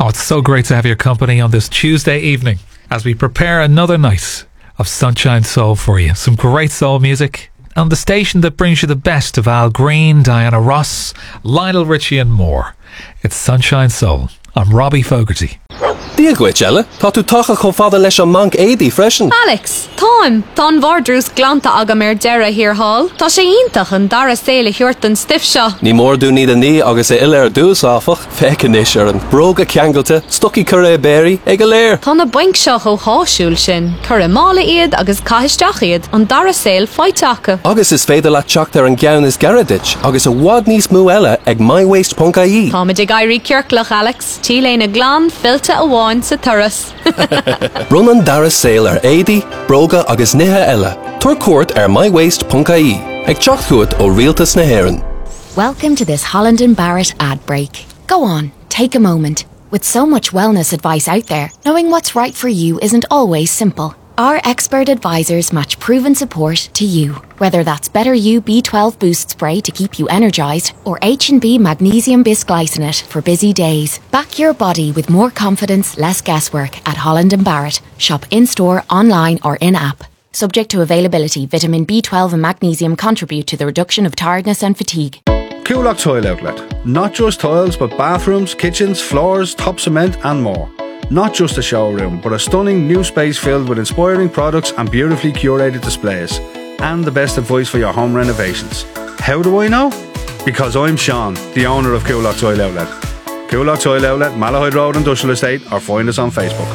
Oh, it's so great to have your company on this Tuesday evening as we prepare another night of Sunshine Soul for you. Some great soul music on the station that brings you the best of Al Green, Diana Ross, Lionel Richie and more. It's Sunshine Soul. I'm Robbie Fogarty. Díaghaid, Ella, tá tú tacha chomh fada leis an manc éadaí freisin. Alex, táim, tá bhardrús glanta agam dera hir hall. Tá sé iontach an dara saoile chuirt an stiff seo. Ní mór dú ní a ní agus é ill dús áfach, feicenis ar an bróga ceangailta, stucky curé béirí ag a léir. Tá na baink seo ó háisiúil sin, curé mála iad agus caiisteach iad an dara saoil feiteacha. Agus is féidir le teacht ar an gceann is garadit, agus a bhád níos mú eile ag mywaste.ie. Tá muid ag airí ceirclach, Alex. Tíléna glán filta a bháin sa turas. Run an dara saoil ar éadaí, bróga agus nithe eile. Tuair cuairt ar mywaste.ie. Ag teacht chuait ó rialtas na hÉireann. Welcome to this Holland & Barrett ad break. Go on, take a moment. With so much wellness advice out there, knowing what's right for you isn't always simple. Our expert advisors match proven support to you. Whether that's Better You B12 Boost Spray to keep you energised or H&B Magnesium Bisglycinate for busy days. Back your body with more confidence, less guesswork at Holland & Barrett. Shop in-store, online or in-app. Subject to availability, vitamin B12 and magnesium contribute to the reduction of tiredness and fatigue. Coolock Tile Outlet. Not just tiles, but bathrooms, kitchens, floors, top cement and more. Not just a showroom, but a stunning new space filled with inspiring products and beautifully curated displays. And the best advice for your home renovations. How do I know? Because I'm Sean, the owner of Coolock Tile Outlet. Coolock Tile Outlet, Malahide Road Industrial Estate, or find us on Facebook.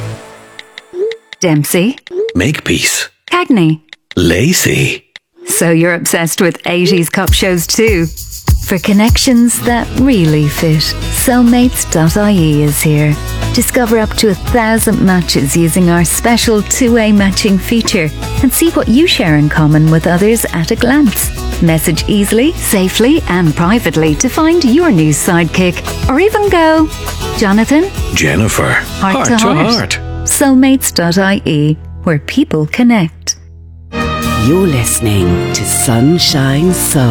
Dempsey. Makepeace. Cagney. Lacey. So you're obsessed with 80s cop shows too? For connections that really fit, Soulmates.ie is here. Discover up to 1,000 matches using our special two-way matching feature and see what you share in common with others at a glance. Message easily, safely and privately to find your new sidekick, or even go, Jonathan, Jennifer, heart to heart. Soulmates.ie, where people connect. You're listening to Sunshine Soul.